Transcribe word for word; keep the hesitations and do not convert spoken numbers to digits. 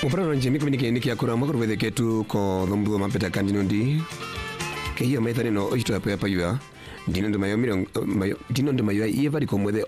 Upara nje miko niki niki akura makuru wethe ketu ko thombu mapeta kandino ndi ke hiyo methane no oito apo apa yuya dino ndo mayo miro dino ndo mayo iye bari ko mwethe